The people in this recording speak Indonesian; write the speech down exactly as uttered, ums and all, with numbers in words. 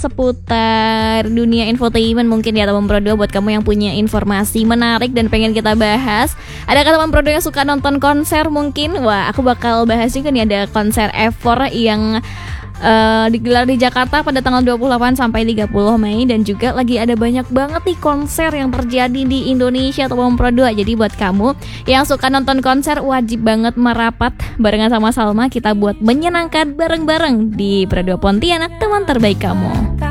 seputar dunia infotainment mungkin ya teman Pro dua. Buat kamu yang punya informasi menarik dan pengen kita bahas. Adakah teman Pro dua yang suka nonton konser mungkin? Wah, aku bakal bahas juga nih, ada konser Ever yang Uh, digelar di Jakarta pada tanggal dua puluh delapan sampai tiga puluh Mei. Dan juga lagi ada banyak banget nih konser yang terjadi di Indonesia teman Pro dua. Jadi buat kamu yang suka nonton konser, wajib banget merapat barengan sama Salma, kita buat menyenangkan bareng-bareng di Pro dua Pontianak, teman terbaik kamu.